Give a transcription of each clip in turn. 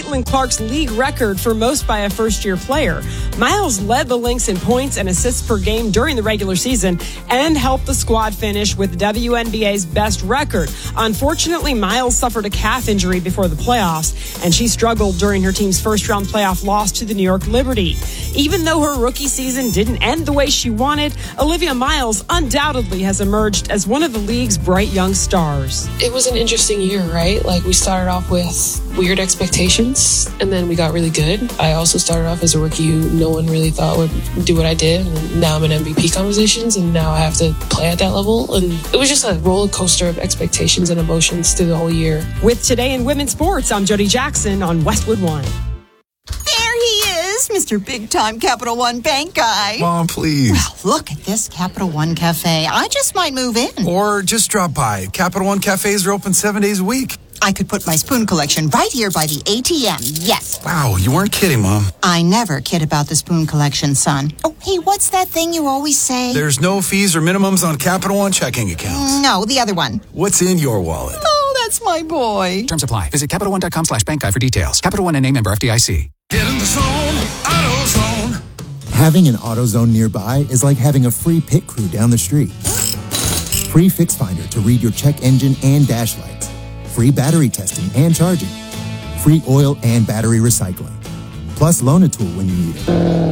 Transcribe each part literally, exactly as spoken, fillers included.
Caitlin Clark's league record for most by a first-year player. Miles led the Lynx in points and assists per game during the regular season and helped the squad finish with W N B A's best record. Unfortunately, Miles suffered a calf injury before the playoffs, and she struggled during her team's first-round playoff loss to the New York Liberty. Even though her rookie season didn't end the way she wanted, Olivia Miles undoubtedly has emerged as one of the league's bright young stars. It was an interesting year, right? Like, we started off with weird expectations, and then we got really good. I also started off as a rookie who no one really thought would do what I did, and now I'm in M V P conversations, and now I have to play at that level. And it was just a roller coaster of expectations and emotions through the whole year. With Today in Women's Sports, I'm Jody Jackson on Westwood One. There he is, Mister Big Time Capital One Bank guy. Mom, please. Well, look at this Capital One Cafe. I just might move in. Or just drop by. Capital One cafes are open seven days a week. I could put my spoon collection right here by the A T M. Yes. Wow, you weren't kidding, Mom. I never kid about the spoon collection, son. Oh, hey, what's that thing you always say? There's no fees or minimums on Capital One checking accounts. No, the other one. What's in your wallet? Oh, that's my boy. Terms apply. Visit Capital One dot com slash bank guide for details. Capital One N A member F D I C. Get in the zone, AutoZone. Having an AutoZone nearby is like having a free pit crew down the street. Free Fix Finder to read your check engine and dash lights. Free battery testing and charging. Free oil and battery recycling. Plus loan a tool when you need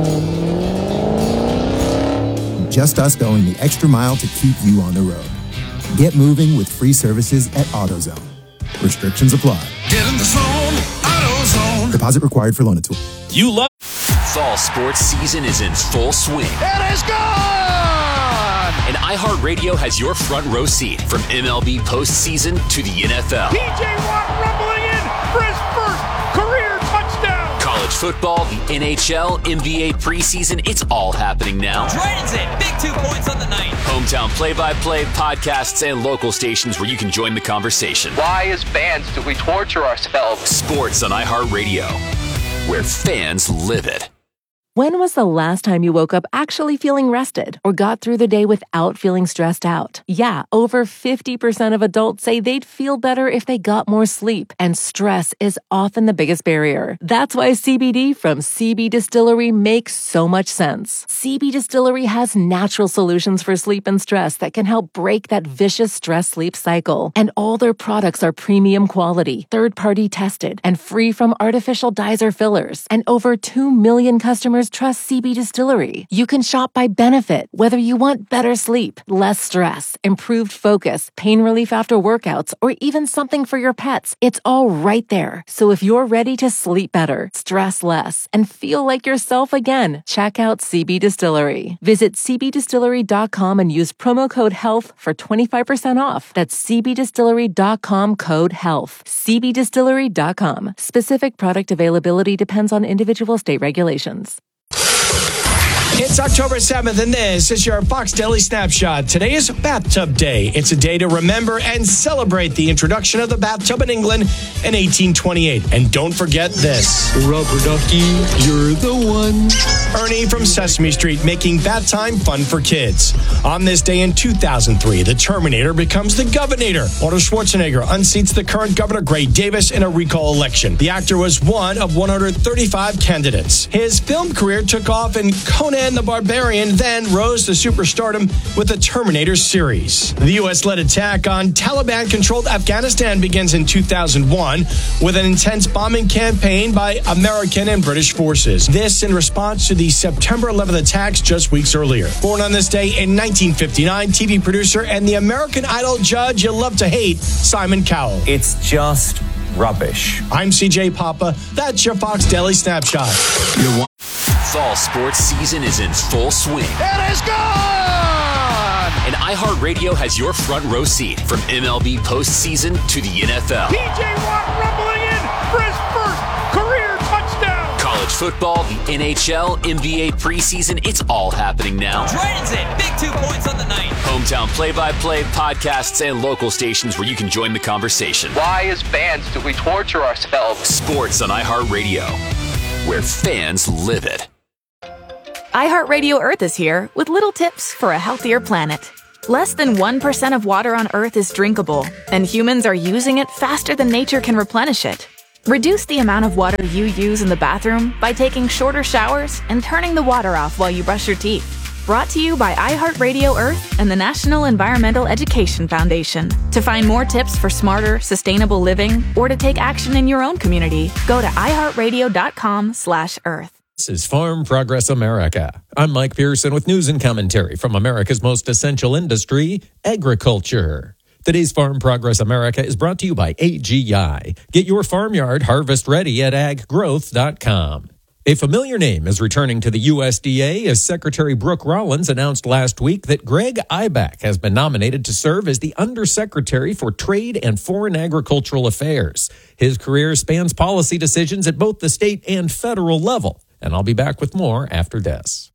it. Just us going the extra mile to keep you on the road. Get moving with free services at AutoZone. Restrictions apply. Get in the zone, AutoZone. Deposit required for loan a tool. You love fall sports season is in full swing. It is gone! And iHeartRadio has your front row seat from M L B postseason to the N F L. T J Watt rumbling in for his first career touchdown. College football, the N H L, N B A preseason, it's all happening now. Drayton's in. Big two points on the night. Hometown play-by-play, podcasts, and local stations where you can join the conversation. Why, as fans, do we torture ourselves? Sports on iHeartRadio, where fans live it. When was the last time you woke up actually feeling rested or got through the day without feeling stressed out? Yeah, over fifty percent of adults say they'd feel better if they got more sleep, and stress is often the biggest barrier. That's why C B D from C B Distillery makes so much sense. C B Distillery has natural solutions for sleep and stress that can help break that vicious stress-sleep cycle. And all their products are premium quality, third-party tested, and free from artificial dyes or fillers. And over two million customers trust C B Distillery. You can shop by benefit, whether you want better sleep, less stress, improved focus, pain relief after workouts, or even something for your pets. It's all right there. So if you're ready to sleep better, stress less, and feel like yourself again, check out C B Distillery. Visit c b distillery dot com and use promo code HEALTH for twenty-five percent off. That's c b distillery dot com code HEALTH. c b distillery dot com. Specific product availability depends on individual state regulations. It's October seventh, and this is your Fox Daily Snapshot. Today is Bathtub Day. It's a day to remember and celebrate the introduction of the bathtub in England in eighteen twenty-eight. And don't forget this. Rubber ducky, you're the one. Ernie from Sesame Street making bath time fun for kids. On this day in two thousand three, the Terminator becomes the Governator. Arnold Schwarzenegger unseats the current governor, Gray Davis, in a recall election. The actor was one of one hundred thirty-five candidates. His film career took off in Conan the Barbarian, then rose to superstardom with the Terminator series. The U S-led attack on Taliban-controlled Afghanistan begins in two thousand one with an intense bombing campaign by American and British forces. This in response to the September eleventh attacks just weeks earlier. Born on this day in nineteen fifty-nine, T V producer and the American Idol judge you love to hate, Simon Cowell. It's just rubbish. I'm C J Papa. That's your Fox Daily Snapshot. You're Fall sports season is in full swing. It is gone! And iHeartRadio has your front row seat from M L B postseason to the N F L. T J Watt rumbling in for his first career touchdown. College football, the N H L, N B A preseason, it's all happening now. Drayton's in. Big two points on the night. Hometown play-by-play, podcasts, and local stations where you can join the conversation. Why, as fans, do we torture ourselves? Sports on iHeartRadio, where fans live it. iHeartRadio Earth is here with little tips for a healthier planet. Less than one percent of water on Earth is drinkable, and humans are using it faster than nature can replenish it. Reduce the amount of water you use in the bathroom by taking shorter showers and turning the water off while you brush your teeth. Brought to you by iHeartRadio Earth and the National Environmental Education Foundation. To find more tips for smarter, sustainable living or to take action in your own community, go to iHeartRadio.com slash Earth. This is Farm Progress America. I'm Mike Pearson with news and commentary from America's most essential industry, agriculture. Today's Farm Progress America is brought to you by A G I. Get your farmyard harvest ready at ag growth dot com. A familiar name is returning to the U S D A as Secretary Brooke Rollins announced last week that Greg Ibach has been nominated to serve as the Undersecretary for Trade and Foreign Agricultural Affairs. His career spans policy decisions at both the state and federal level. And I'll be back with more after this.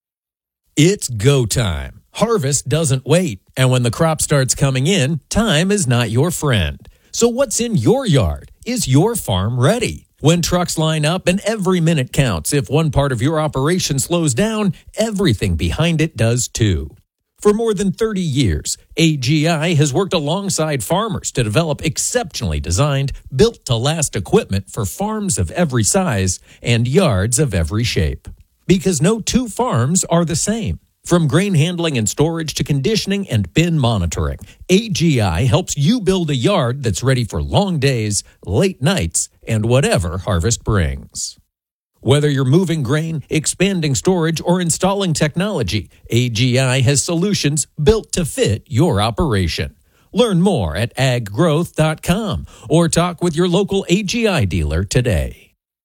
It's go time. Harvest doesn't wait. And when the crop starts coming in, time is not your friend. So what's in your yard? Is your farm ready? When trucks line up and every minute counts, if one part of your operation slows down, everything behind it does too. For more than thirty years, A G I has worked alongside farmers to develop exceptionally designed, built-to-last equipment for farms of every size and yards of every shape. Because no two farms are the same. From grain handling and storage to conditioning and bin monitoring, A G I helps you build a yard that's ready for long days, late nights, and whatever harvest brings. Whether you're moving grain, expanding storage, or installing technology, A G I has solutions built to fit your operation. Learn more at ag growth dot com or talk with your local A G I dealer today.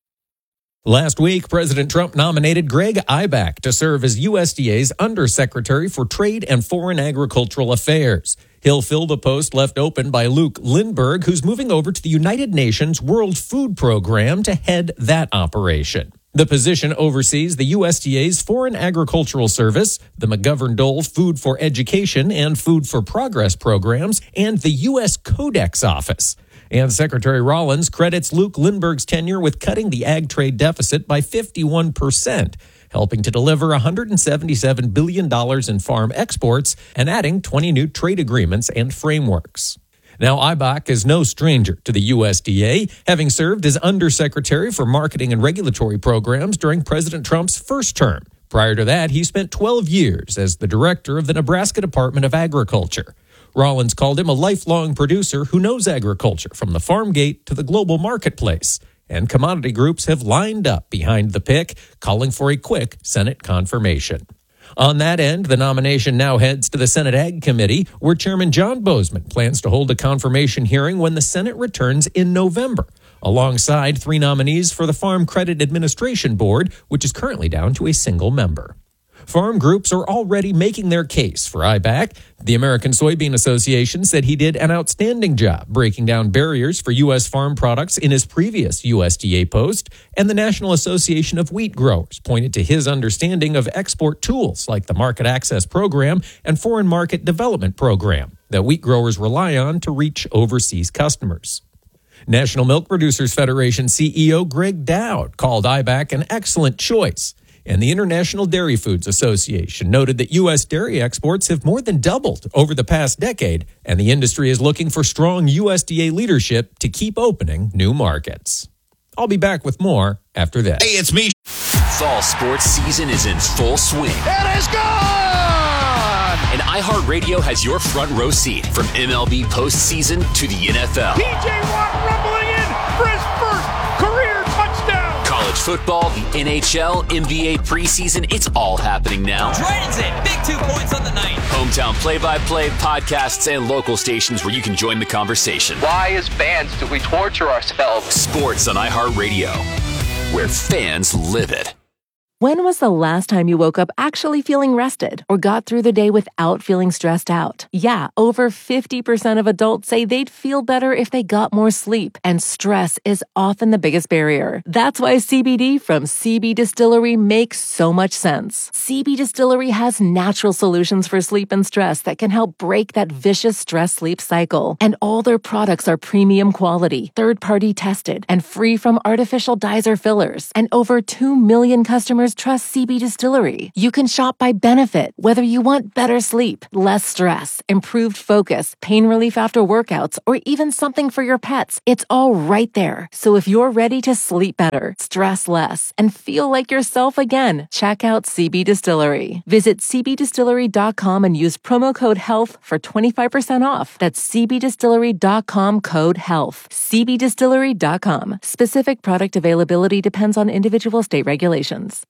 Last week, President Trump nominated Greg Ibach to serve as U S D A's Undersecretary for Trade and Foreign Agricultural Affairs. He'll fill the post left open by Luke Lindbergh, who's moving over to the United Nations World Food Program to head that operation. The position oversees the U S D A's Foreign Agricultural Service, the McGovern-Dole Food for Education and Food for Progress programs, and the U S Codex Office. And Secretary Rollins credits Luke Lindbergh's tenure with cutting the ag trade deficit by fifty-one percent, helping to deliver one hundred seventy-seven billion dollars in farm exports and adding twenty new trade agreements and frameworks. Now, Ibach is no stranger to the U S D A, having served as Undersecretary for Marketing and Regulatory Programs during President Trump's first term. Prior to that, he spent twelve years as the director of the Nebraska Department of Agriculture. Rollins called him a lifelong producer who knows agriculture from the farm gate to the global marketplace. And commodity groups have lined up behind the pick, calling for a quick Senate confirmation. On that end, the nomination now heads to the Senate Ag Committee, where Chairman John Boozman plans to hold a confirmation hearing when the Senate returns in November, alongside three nominees for the Farm Credit Administration Board, which is currently down to a single member. Farm groups are already making their case for Ibach. The American Soybean Association said he did an outstanding job breaking down barriers for U S farm products in his previous U S D A post, and the National Association of Wheat Growers pointed to his understanding of export tools like the Market Access Program and Foreign Market Development Program that wheat growers rely on to reach overseas customers. National Milk Producers Federation C E O Greg Dowd called Ibach an excellent choice. And the International Dairy Foods Association noted that U S dairy exports have more than doubled over the past decade, and the industry is looking for strong U S D A leadership to keep opening new markets. I'll be back with more after this. Hey, it's me. Fall sports season is in full swing. It is gone! And iHeartRadio has your front row seat from M L B postseason to the N F L. T J Watt rumbling in for his first career touchdown. College football, the N H L, N B A preseason, it's all happening now. Dragons in, big two points on the night. Hometown play-by-play, podcasts, and local stations where you can join the conversation. Why, as fans, do we torture ourselves? Sports on iHeartRadio, where fans live it. When was the last time you woke up actually feeling rested or got through the day without feeling stressed out? Yeah, over fifty percent of adults say they'd feel better if they got more sleep, and stress is often the biggest barrier. That's why C B D from C B Distillery makes so much sense. C B Distillery has natural solutions for sleep and stress that can help break that vicious stress-sleep cycle. And all their products are premium quality, third-party tested, and free from artificial dyes or fillers. And over two million customers just trust C B Distillery. You can shop by benefit, whether you want better sleep, less stress, improved focus, pain relief after workouts, or even something for your pets. It's all right there. So if you're ready to sleep better, stress less, and feel like yourself again, check out C B Distillery. Visit c b distillery dot com and use promo code HEALTH for twenty-five percent off. That's c b distillery dot com code HEALTH. c b distillery dot com. Specific product availability depends on individual state regulations.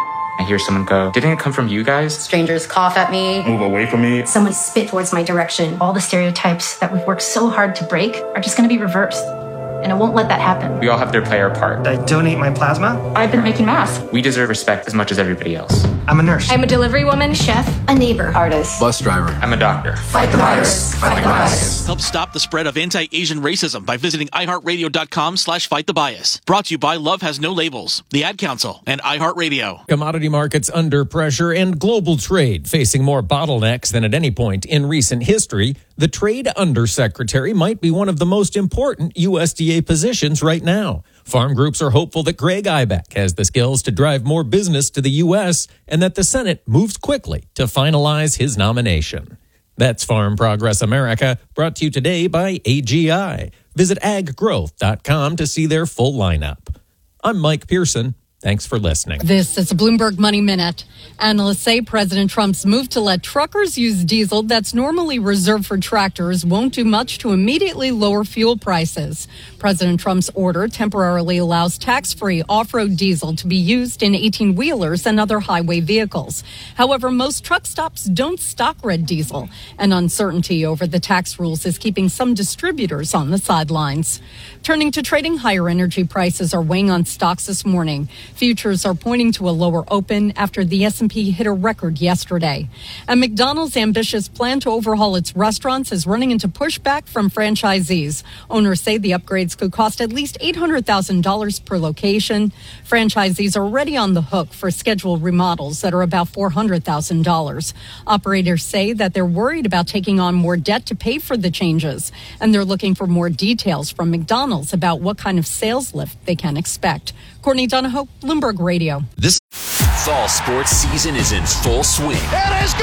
I hear someone go, "Didn't it come from you guys?" Strangers cough at me. Move away from me. Someone spit towards my direction. All the stereotypes that we've worked so hard to break are just going to be reversed. And I won't let that happen. We all have to play our part. I donate my plasma. I've been making masks. We deserve respect as much as everybody else. I'm a nurse. I'm a delivery woman, chef, a neighbor, artist, bus driver. I'm a doctor. Fight the virus. Fight the bias. Help stop the spread of anti-Asian racism by visiting iHeartRadio.com slash fight the bias. Brought to you by Love Has No Labels, the Ad Council, and iHeartRadio. Commodity markets under pressure and global trade facing more bottlenecks than at any point in recent history. The Trade Undersecretary might be one of the most important U S D A positions right now. Farm groups are hopeful that Greg Ibeck has the skills to drive more business to the U S and that the Senate moves quickly to finalize his nomination. That's Farm Progress America, brought to you today by A G I. Visit ag growth dot com to see their full lineup. I'm Mike Pearson. Thanks for listening. This is a Bloomberg Money Minute. Analysts say President Trump's move to let truckers use diesel that's normally reserved for tractors won't do much to immediately lower fuel prices. President Trump's order temporarily allows tax-free off-road diesel to be used in eighteen-wheelers and other highway vehicles. However, most truck stops don't stock red diesel, and uncertainty over the tax rules is keeping some distributors on the sidelines. Turning to trading, higher energy prices are weighing on stocks this morning. Futures are pointing to a lower open after the S and P hit a record yesterday. And McDonald's ambitious plan to overhaul its restaurants is running into pushback from franchisees. Owners say the upgrades could cost at least eight hundred thousand dollars per location. Franchisees are already on the hook for scheduled remodels that are about four hundred thousand dollars. Operators say that they're worried about taking on more debt to pay for the changes, and they're looking for more details from McDonald's about what kind of sales lift they can expect. Courtney Donahoe, Bloomberg Radio. This fall sports season is in full swing. It is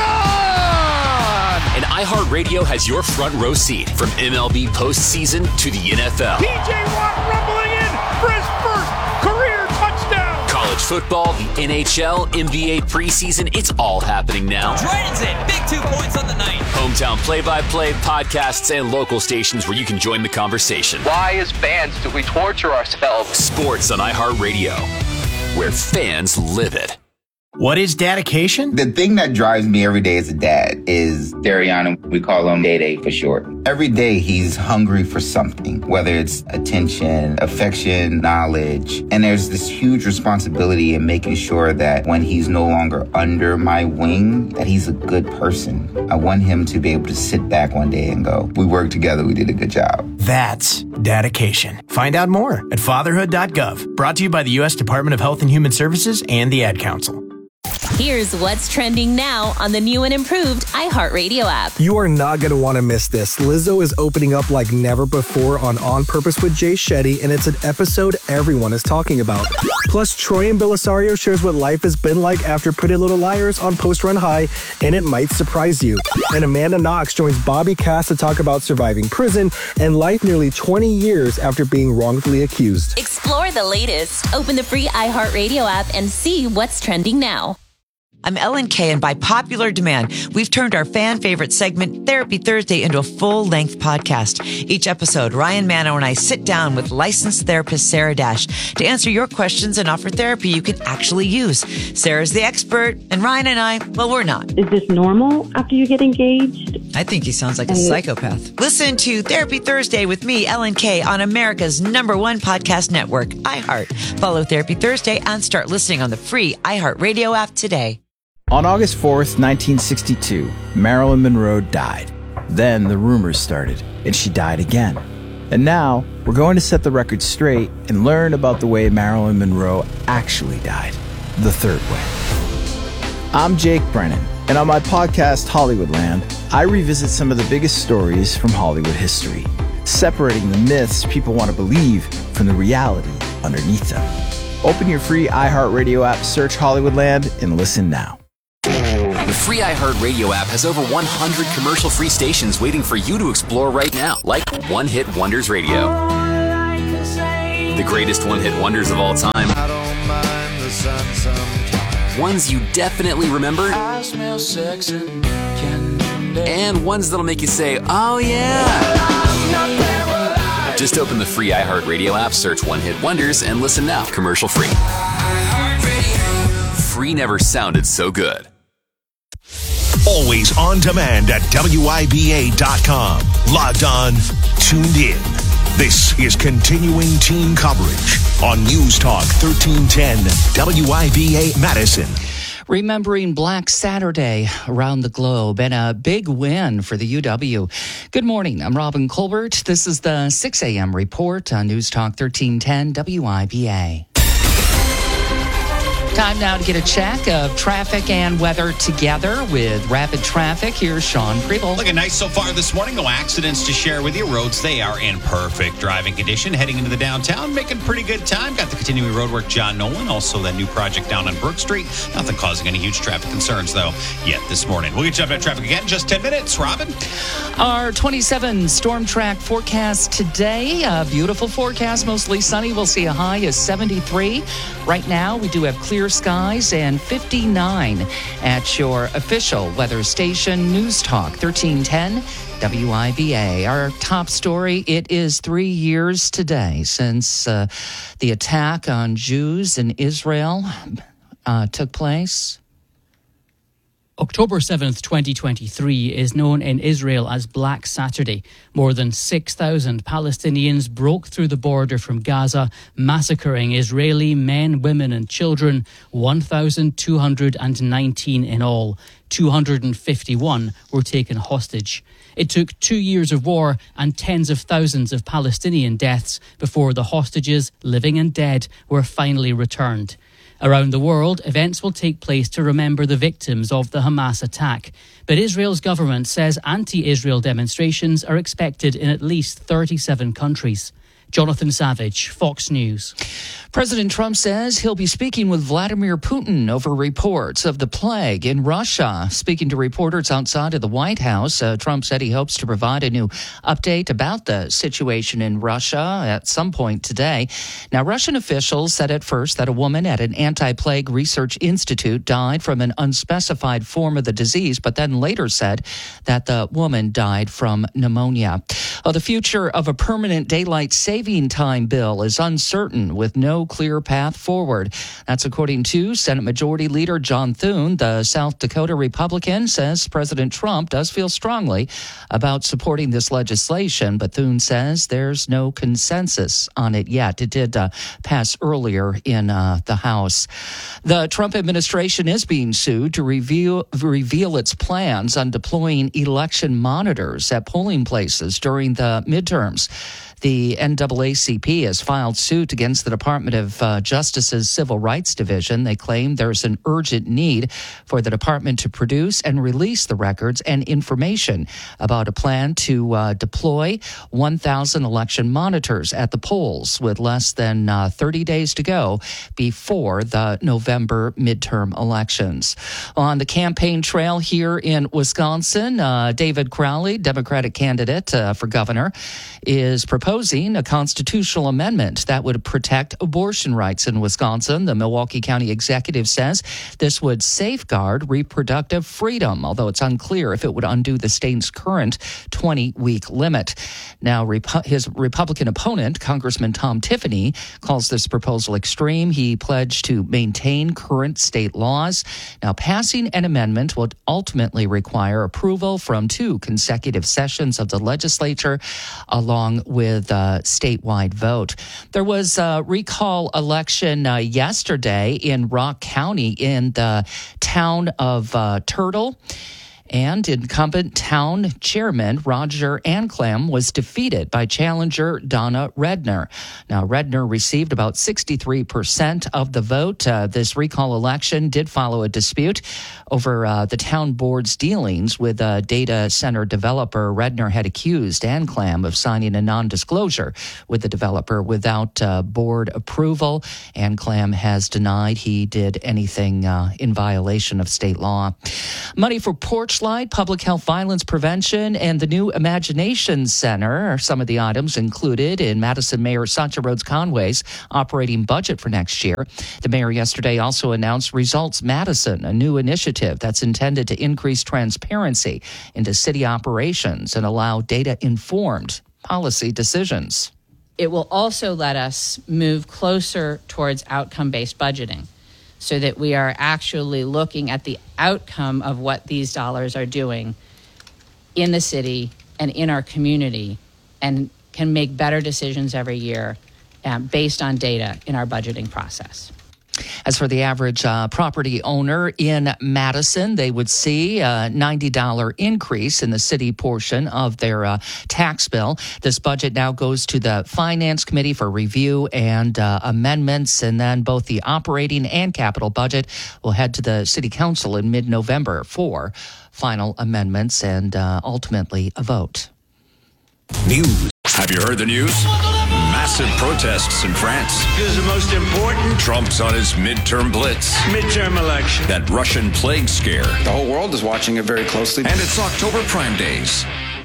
gone! And iHeartRadio has your front row seat from M L B postseason to the N F L. T J Watt rumbling in for his first career touchdown. College football, the N H L, N B A preseason, it's all happening now. Dragons in, big two points on the night. Hometown play-by-play, podcasts, and local stations where you can join the conversation. Why, as fans, do we torture ourselves? Sports on iHeartRadio, where fans live it. What is dedication? The thing that drives me every day as a dad is Dariana. We call him Day Day for short. Every day he's hungry for something, whether it's attention, affection, knowledge. And there's this huge responsibility in making sure that when he's no longer under my wing, that he's a good person. I want him to be able to sit back one day and go, we worked together, we did a good job. That's dedication. Find out more at fatherhood dot gov. Brought to you by the U S Department of Health and Human Services and the Ad Council. Here's what's trending now on the new and improved iHeartRadio app. You are not going to want to miss this. Lizzo is opening up like never before on On Purpose with Jay Shetty, and it's an episode everyone is talking about. Plus, Troy and Belisario shares what life has been like after Pretty Little Liars on Post Run High, and it might surprise you. And Amanda Knox joins Bobby Cass to talk about surviving prison and life nearly twenty years after being wrongfully accused. Explore the latest. Open the free iHeartRadio app and see what's trending now. I'm Ellen Kay, and by popular demand, we've turned our fan favorite segment, Therapy Thursday, into a full-length podcast. Each episode, Ryan Mano and I sit down with licensed therapist Sarah Dash to answer your questions and offer therapy you can actually use. Sarah's the expert, and Ryan and I, well, we're not. Is this normal after you get engaged? I think he sounds like a psychopath. Listen to Therapy Thursday with me, Ellen Kay, on America's number one podcast network, iHeart. Follow Therapy Thursday and start listening on the free iHeartRadio app today. On August fourth, nineteen sixty-two, Marilyn Monroe died. Then the rumors started, and she died again. And now, we're going to set the record straight and learn about the way Marilyn Monroe actually died. The third way. I'm Jake Brennan, and on my podcast, Hollywoodland, I revisit some of the biggest stories from Hollywood history, separating the myths people want to believe from the reality underneath them. Open your free iHeartRadio app, search Hollywoodland, and listen now. The free iHeartRadio app has over one hundred commercial-free stations waiting for you to explore right now, like One Hit Wonders Radio. The greatest one-hit wonders of all time. Ones you definitely remember. And ones that'll make you say, oh yeah. Just open the free iHeartRadio app, search One Hit Wonders, and listen now, commercial free. Free never sounded so good. Always on demand at W I B A dot com. Logged on, tuned in. This is continuing team coverage on News Talk thirteen ten W I B A Madison. Remembering Black Saturday around the globe and a big win for the U W. Good morning. I'm Robin Colbert. This is the six a.m. report on News Talk thirteen ten W I B A. Time now to get a check of traffic and weather together with Rapid Traffic. Here's Sean Preble. Looking nice so far this morning. No accidents to share with you. Roads, they are in perfect driving condition. Heading into the downtown, making pretty good time. Got the continuing roadwork, John Nolan. Also, that new project down on Brook Street. Nothing causing any huge traffic concerns, though, yet this morning. We'll get you up at traffic again in just ten minutes. Robin? Our twenty-seven storm track forecast today. A beautiful forecast, mostly sunny. We'll see a high of seventy-three. Right now, we do have clear skies and fifty-nine at your official weather station, News Talk thirteen ten W I B A. Our top story, it is three years today since uh, the attack on Jews in Israel uh, took place. October seventh, twenty twenty-three is known in Israel as Black Saturday. More than six thousand Palestinians broke through the border from Gaza, massacring Israeli men, women and children, one thousand two hundred nineteen in all. two hundred fifty-one were taken hostage. It took two years of war and tens of thousands of Palestinian deaths before the hostages, living and dead, were finally returned. Around the world, events will take place to remember the victims of the Hamas attack. But Israel's government says anti-Israel demonstrations are expected in at least thirty-seven countries. Jonathan Savage, Fox News. President Trump says he'll be speaking with Vladimir Putin over reports of the plague in Russia. Speaking to reporters outside of the White House, uh, Trump said he hopes to provide a new update about the situation in Russia at some point today. Now, Russian officials said at first that a woman at an anti-plague research institute died from an unspecified form of the disease, but then later said that the woman died from pneumonia. Well, the future of a permanent daylight saving time bill is uncertain with no clear path forward. That's according to Senate Majority Leader John Thune. The South Dakota Republican says President Trump does feel strongly about supporting this legislation, but Thune says there's no consensus on it yet. It did uh, pass earlier in uh, the House. The Trump administration is being sued to reveal, reveal its plans on deploying election monitors at polling places during the midterms. The N double A C P has filed suit against the Department of uh, Justice's Civil Rights Division. They claim there's an urgent need for the department to produce and release the records and information about a plan to uh, deploy one thousand election monitors at the polls with less than uh, thirty days to go before the November midterm elections. On the campaign trail here in Wisconsin, uh, David Crowley, Democratic candidate uh, for governor, is proposing proposing a constitutional amendment that would protect abortion rights in Wisconsin. The Milwaukee County Executive says this would safeguard reproductive freedom, although it's unclear if it would undo the state's current twenty-week limit. Now, Repu- his Republican opponent, Congressman Tom Tiffany, calls this proposal extreme. He pledged to maintain current state laws. Now, passing an amendment would ultimately require approval from two consecutive sessions of the legislature, along with with a statewide vote. There was a recall election uh, yesterday in Rock County in the town of uh, Turtle. And incumbent town chairman Roger Anclam was defeated by challenger Donna Redner. Now, Redner received about sixty-three percent of the vote. Uh, this recall election did follow a dispute over uh, the town board's dealings with a data center developer. Redner had accused Anclam of signing a non-disclosure with the developer without uh, board approval. Anclam has denied he did anything uh, in violation of state law. Money for porch light, public health violence prevention, and the new Imagination Center are some of the items included in Madison Mayor Satya Rhodes Conway's operating budget for next year. The mayor yesterday also announced Results Madison, a new initiative that's intended to increase transparency into city operations and allow data-informed policy decisions. It will also let us move closer towards outcome-based budgeting, so that we are actually looking at the outcome of what these dollars are doing in the city and in our community, and can make better decisions every year uh, based on data in our budgeting process. As for the average uh, property owner in Madison, they would see a ninety dollars increase in the city portion of their uh, tax bill. This budget now goes to the Finance Committee for review and uh, amendments, and then both the operating and capital budget will head to the City Council in mid-November for final amendments and uh, ultimately a vote. News. Have you heard the news? Massive protests in France. This is the most important. Trump's on his midterm blitz. Midterm election. That Russian plague scare. The whole world is watching it very closely. And it's October Prime Days.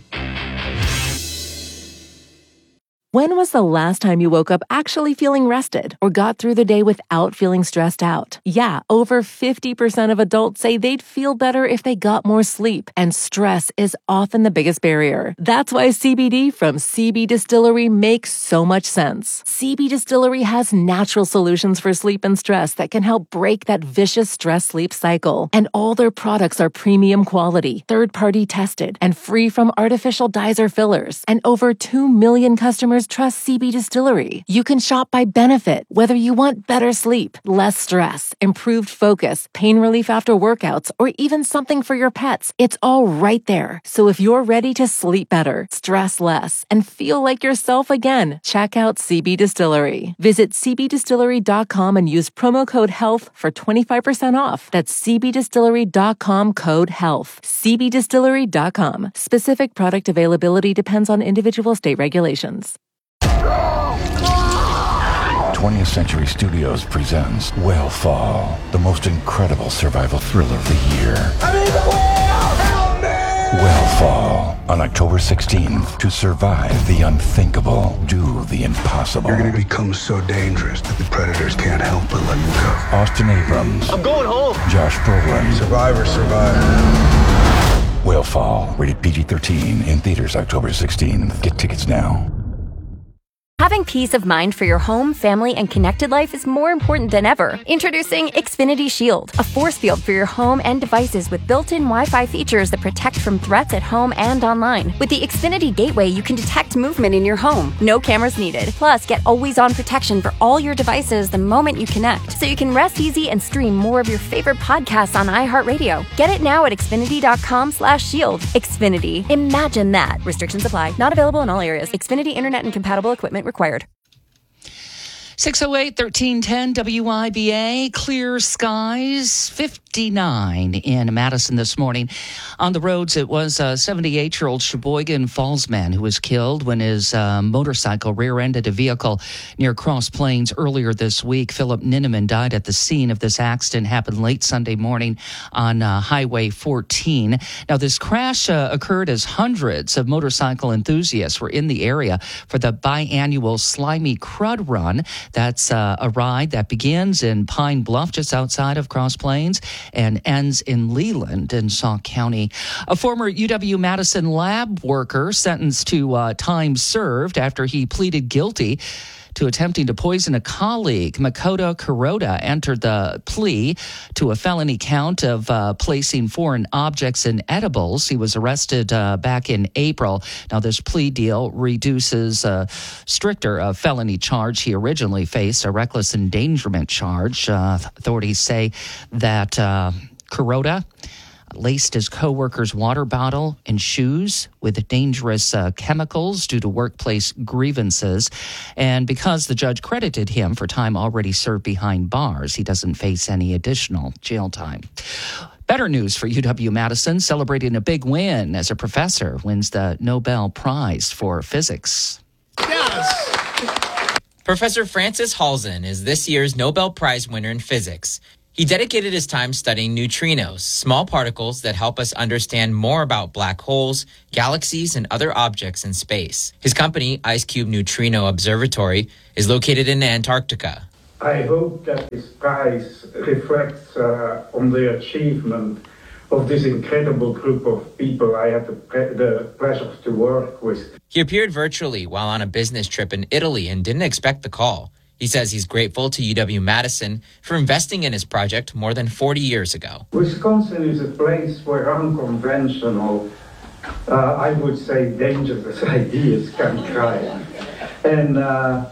When was the last time you woke up actually feeling rested or got through the day without feeling stressed out? Yeah, over fifty percent of adults say they'd feel better if they got more sleep, and stress is often the biggest barrier. That's why C B D from C B Distillery makes so much sense. C B Distillery has natural solutions for sleep and stress that can help break that vicious stress-sleep cycle. And all their products are premium quality, third-party tested, and free from artificial dyes or fillers. And over two million customers trust C B Distillery. You can shop by benefit, whether you want better sleep, less stress, improved focus, pain relief after workouts, or even something for your pets. It's all right there. So if you're ready to sleep better, stress less, and feel like yourself again, check out C B Distillery. Visit c b distillery dot com and use promo code HEALTH for twenty-five percent off. That's c b distillery dot com code HEALTH. c b distillery dot com. Specific product availability depends on individual state regulations. twentieth Century Studios presents Whale-Fall, the most incredible survival thriller of the year. I need the whale! Help me! Whale-Fall, on October sixteenth. To survive the unthinkable, do the impossible. You're going to become so dangerous that the predators can't help but let you go. Austin Abrams. I'm going home. Josh Brolin. Survivor, survivor. Whale-Fall, rated P G thirteen, in theaters October sixteenth. Get tickets now. Having peace of mind for your home, family, and connected life is more important than ever. Introducing Xfinity Shield, a force field for your home and devices with built-in Wi-Fi features that protect from threats at home and online. With the Xfinity Gateway, you can detect movement in your home. No cameras needed. Plus, get always-on protection for all your devices the moment you connect, so you can rest easy and stream more of your favorite podcasts on iHeartRadio. Get it now at xfinity dot com slash shield. Xfinity. Imagine that. Restrictions apply. Not available in all areas. Xfinity Internet and compatible equipment required. six oh eight, thirteen ten W I B A, clear skies, fifty-nine in Madison this morning. On the roads, it was a seventy-eight-year-old Sheboygan Falls man who was killed when his uh, motorcycle rear-ended a vehicle near Cross Plains earlier this week. Philip Ninneman died at the scene of this accident. Happened late Sunday morning on uh, Highway fourteen. Now, this crash uh, occurred as hundreds of motorcycle enthusiasts were in the area for the biannual Slimy Crud Run. That's uh, a ride that begins in Pine Bluff, just outside of Cross Plains, and ends in Leland in Sauk County. A former U W-Madison lab worker sentenced to uh, time served after he pleaded guilty to attempting to poison a colleague. Makoto Kuroda entered the plea to a felony count of uh, placing foreign objects in edibles. He was arrested uh, back in April. Now, this plea deal reduces a stricter uh, felony charge. He originally faced a reckless endangerment charge. Uh, authorities say that uh, Kuroda laced his co-worker's water bottle and shoes with dangerous uh, chemicals due to workplace grievances. And because the judge credited him for time already served behind bars, he doesn't face any additional jail time. Better news for U W-Madison, celebrating a big win as a professor wins the Nobel Prize for Physics. Yes! Professor Francis Halzen is this year's Nobel Prize winner in physics. He dedicated his time studying neutrinos, small particles that help us understand more about black holes, galaxies, and other objects in space. His company, IceCube Neutrino Observatory, is located in Antarctica. I hope that this prize reflects uh, on the achievement of this incredible group of people I had the, pre- the pleasure to work with. He appeared virtually while on a business trip in Italy and didn't expect the call. He says he's grateful to U W-Madison for investing in his project more than forty years ago. Wisconsin is a place where unconventional, uh, I would say dangerous ideas can thrive. And uh,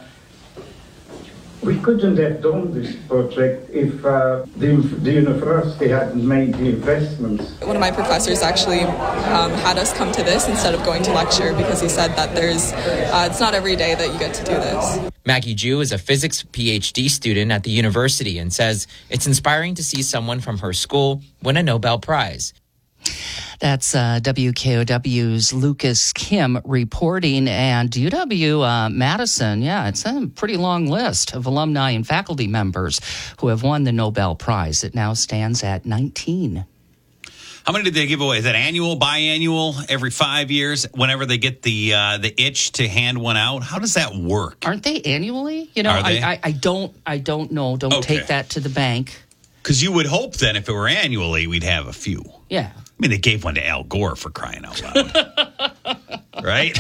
we couldn't have done this project if uh, the, the university hadn't made the investments. One of my professors actually um, had us come to this instead of going to lecture because he said that there's, uh, it's not every day that you get to do this. Maggie Jew is a physics P H D student at the university and says it's inspiring to see someone from her school win a Nobel Prize. That's uh, W K O W's Lucas Kim reporting. And U W-Madison, uh, yeah, it's a pretty long list of alumni and faculty members who have won the Nobel Prize. It now stands at nineteen. How many did they give away? Is that annual, biannual, every five years? Whenever they get the uh, the itch to hand one out, how does that work? Aren't they annually? You know, Are I, they? I I don't I don't know. Don't Okay. take that to the bank. Because you would hope then if it were annually, we'd have a few. Yeah. I mean, they gave one to Al Gore for crying out loud. Right?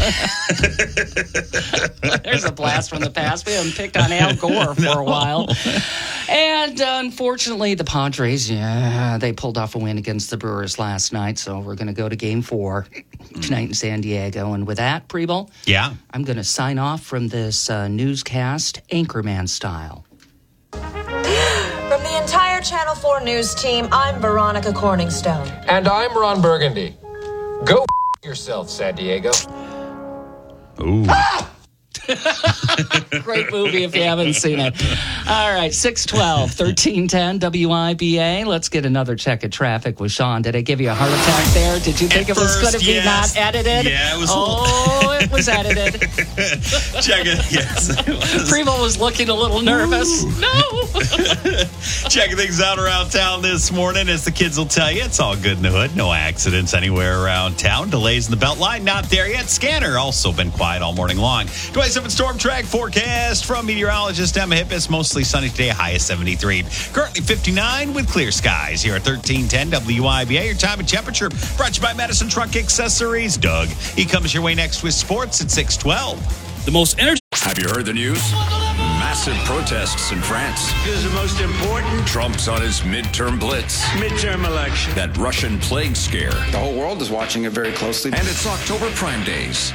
There's a blast from the past. We haven't picked on Al Gore for No. a while. And uh, unfortunately, the Padres, yeah, they pulled off a win against the Brewers last night. So we're going to go to game four tonight in San Diego. And with that, Preble, yeah, I'm going to sign off from this uh, newscast Anchorman style. From the entire Channel four News team, I'm Veronica Corningstone. And I'm Ron Burgundy. Go f- yourself, San Diego. Ooh. Great movie if you haven't seen it. All right, six twelve, thirteen ten W I B A. Let's get another check of traffic with Sean. Did I give you a heart attack there? Did you think At it was first, going to be yes. not edited? Yeah, it was. Oh, it was edited. Check it. Yes. It was. Primo was looking a little nervous. Ooh. No. Checking things out around town this morning. As the kids will tell you, it's all good in the hood. No accidents anywhere around town. Delays in the Beltline, not there yet. Scanner also been quiet all morning long. twenty-seven storm track forecast from meteorologist Emma Hippis. Mostly sunny today, high of seventy-three. Currently fifty-nine with clear skies here at thirteen ten W I B A. Your time and temperature brought to you by Madison Truck Accessories. Doug, he comes your way next with sports at six twelve. The most energy. Have you heard the news? Massive protests in France. This is the most important Trump's on his midterm blitz. midterm election. That Russian plague scare. The whole world is watching it very closely. And it's October Prime Days.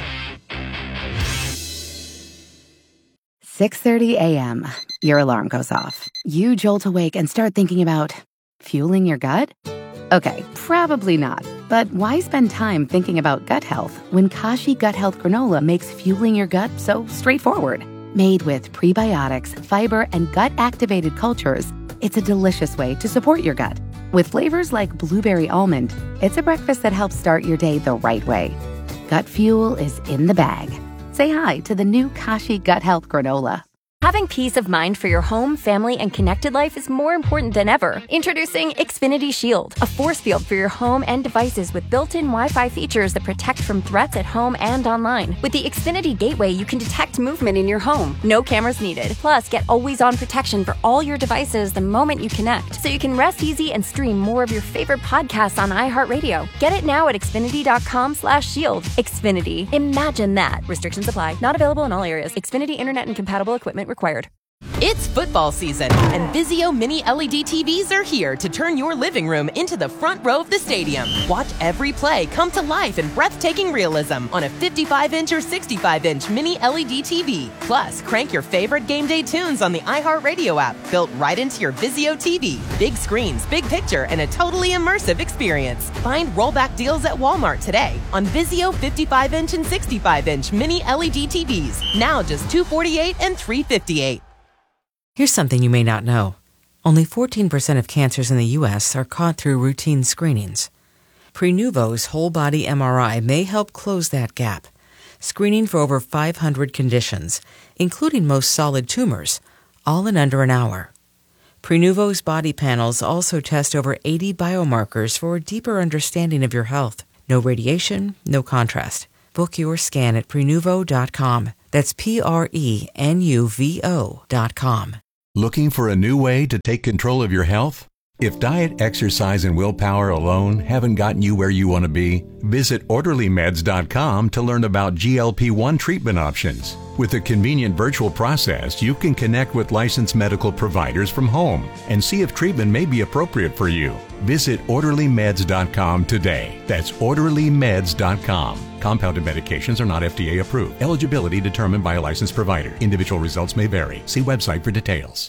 six thirty a.m. Your alarm goes off. You jolt awake and start thinking about fueling your gut? Okay, probably not. But why spend time thinking about gut health when Kashi Gut Health Granola makes fueling your gut so straightforward? Made with prebiotics, fiber, and gut-activated cultures, it's a delicious way to support your gut. With flavors like blueberry almond, it's a breakfast that helps start your day the right way. Gut fuel is in the bag. Say hi to the new Kashi Gut Health Granola. Having peace of mind for your home, family, and connected life is more important than ever. Introducing Xfinity Shield, a force field for your home and devices with built-in Wi-Fi features that protect from threats at home and online. With the Xfinity Gateway, you can detect movement in your home. No cameras needed. Plus, get always-on protection for all your devices the moment you connect, so you can rest easy and stream more of your favorite podcasts on iHeartRadio. Get it now at Xfinity.com slash shield. Xfinity. Imagine that. Restrictions apply. Not available in all areas. Xfinity Internet and compatible equipment required. It's football season, and Vizio Mini L E D T Vs are here to turn your living room into the front row of the stadium. Watch every play come to life in breathtaking realism on a fifty-five inch or sixty-five inch Mini L E D T V. Plus, crank your favorite game day tunes on the iHeartRadio app, built right into your Vizio T V. Big screens, big picture, and a totally immersive experience. Find rollback deals at Walmart today on Vizio fifty-five inch and sixty-five inch Mini L E D T Vs. Now just two hundred forty-eight dollars and three hundred fifty-eight dollars. Here's something you may not know. Only fourteen percent of cancers in the U S are caught through routine screenings. Prenuvo's whole-body M R I may help close that gap, screening for over five hundred conditions, including most solid tumors, all in under an hour. Prenuvo's body panels also test over eighty biomarkers for a deeper understanding of your health. No radiation, no contrast. Book your scan at Prenuvo dot com. That's P R E N U V O dot com. Looking for a new way to take control of your health? If diet, exercise, and willpower alone haven't gotten you where you want to be, visit Orderly Meds dot com to learn about G L P one treatment options. With a convenient virtual process, you can connect with licensed medical providers from home and see if treatment may be appropriate for you. Visit Orderly Meds dot com today. That's Orderly Meds dot com. Compounded medications are not F D A approved. Eligibility determined by a licensed provider. Individual results may vary. See website for details.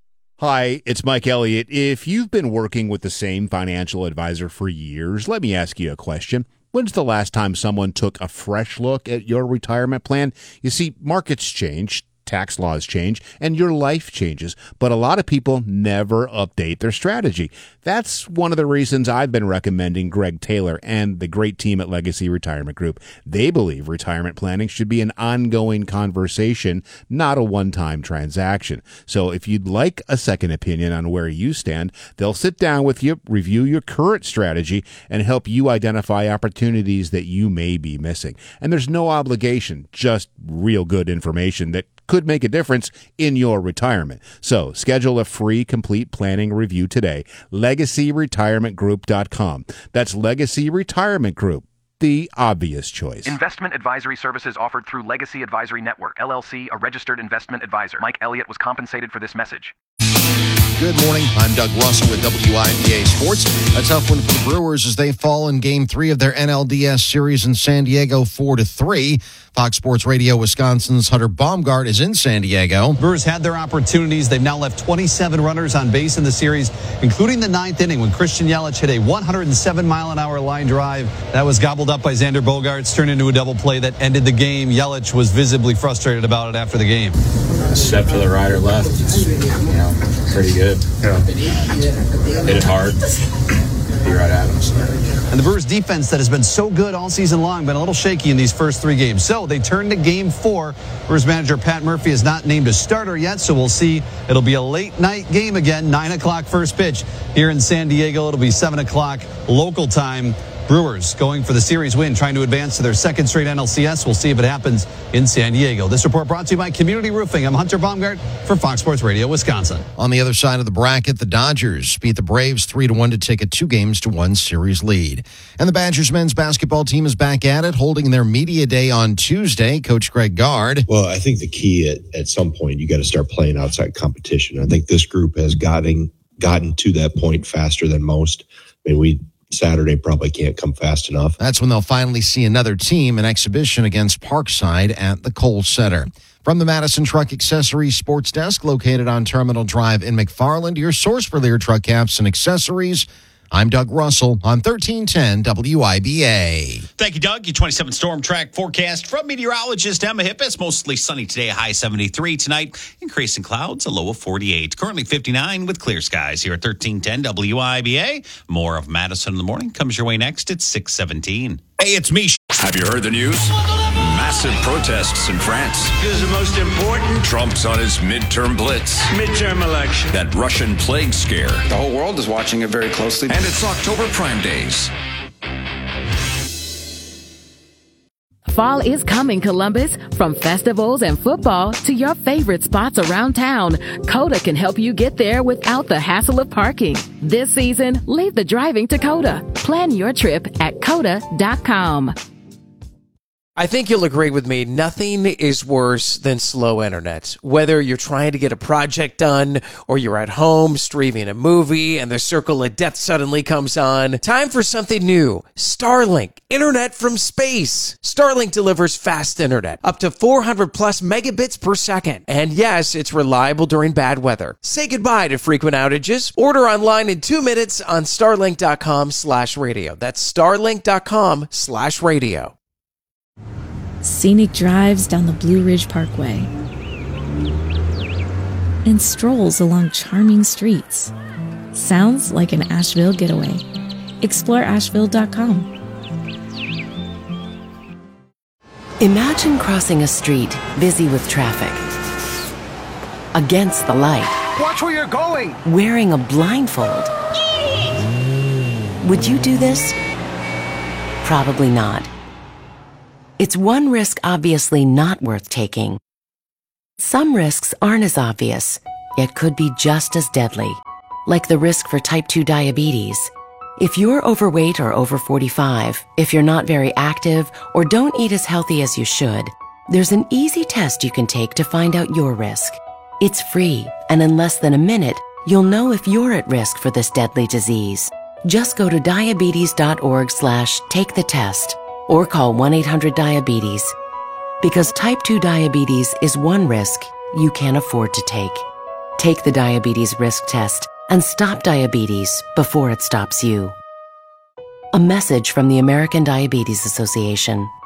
Hi, it's Mike Elliott. If you've been working with the same financial advisor for years, let me ask you a question. When's the last time someone took a fresh look at your retirement plan? You see, markets change, tax laws change, and your life changes, but a lot of people never update their strategy. That's one of the reasons I've been recommending Greg Taylor and the great team at Legacy Retirement Group. They believe retirement planning should be an ongoing conversation, not a one-time transaction. So if you'd like a second opinion on where you stand, they'll sit down with you, review your current strategy, and help you identify opportunities that you may be missing. And there's no obligation, just real good information that could make a difference in your retirement. So schedule a free complete planning review today. Legacy Retirement Group dot com. That's Legacy Retirement Group, the obvious choice. Investment advisory services offered through Legacy Advisory Network, L L C, a registered investment advisor. Mike Elliott was compensated for this message. Good morning. I'm Doug Russell with W I B A Sports. A tough one for the Brewers as they fall in Game three of their N L D S series in San Diego, four to three. Fox Sports Radio Wisconsin's Hunter Baumgart is in San Diego. Brewers had their opportunities. They've now left twenty-seven runners on base in the series, including the ninth inning when Christian Yelich hit a one hundred seven mile an hour line drive. That was gobbled up by Xander Bogaerts, turned into a double play that ended the game. Yelich was visibly frustrated about it after the game. Step to the right or left, it's, you know, pretty good. Yeah. Hit it hard. Be right at him. So. And the Brewers defense that has been so good all season long been a little shaky in these first three games. So they turn to game four. Brewers manager Pat Murphy is not named a starter yet, so we'll see. It'll be a late night game again, nine o'clock first pitch here in San Diego. It'll be seven o'clock local time. Brewers going for the series win, trying to advance to their second straight N L C S. We'll see if it happens in San Diego. This report brought to you by Community Roofing. I'm Hunter Baumgart for Fox Sports Radio Wisconsin. On the other side of the bracket, the Dodgers beat the Braves three to one to take a two games to one series lead. And the Badgers men's basketball team is back at it, holding their media day on Tuesday. Coach Greg Gard. Well, I think the key at, at some point, you got to start playing outside competition. I think this group has gotten, gotten to that point faster than most. I mean, we Saturday probably can't come fast enough. That's when they'll finally see another team in exhibition against Parkside at the Kohl Center. From the Madison Truck Accessories Sports Desk, located on Terminal Drive in McFarland, your source for Lear truck caps and accessories. I'm Doug Russell on thirteen ten W I B A. Thank you, Doug. Your twenty-seven Storm Track forecast from meteorologist Emma Hippis. Mostly sunny today, a high seventy-three. Tonight, increasing clouds, a low of forty-eight. Currently fifty-nine with clear skies here at thirteen ten W I B A. More of Madison in the morning comes your way next at six seventeen. Hey, it's me. Have you heard the news? Massive protests in France. This is the most important. Trump's on his midterm blitz. Midterm election. That Russian plague scare. The whole world is watching it very closely. And it's October Prime Days. Fall is coming, Columbus. From festivals and football to your favorite spots around town, Coda can help you get there without the hassle of parking. This season, leave the driving to Coda. Plan your trip at coda dot com. I think you'll agree with me. Nothing is worse than slow internet. Whether you're trying to get a project done or you're at home streaming a movie and the circle of death suddenly comes on, time for something new. Starlink, internet from space. Starlink delivers fast internet, up to four hundred plus megabits per second. And yes, it's reliable during bad weather. Say goodbye to frequent outages. Order online in two minutes on starlink.com slash radio. That's starlink.com slash radio. Scenic drives down the Blue Ridge Parkway, and strolls along charming streets. Sounds like an Asheville getaway. Explore asheville dot com. Imagine crossing a street busy with traffic. Against the light. Watch where you're going! Wearing a blindfold. Would you do this? Probably not. It's one risk obviously not worth taking. Some risks aren't as obvious, yet could be just as deadly, like the risk for type two diabetes. If you're overweight or over forty-five, if you're not very active, or don't eat as healthy as you should, there's an easy test you can take to find out your risk. It's free, and in less than a minute, you'll know if you're at risk for this deadly disease. Just go to diabetes.org slash take the test. Or call one eight hundred diabetes. Because type two diabetes is one risk you can't afford to take. Take the diabetes risk test and stop diabetes before it stops you. A message from the American Diabetes Association.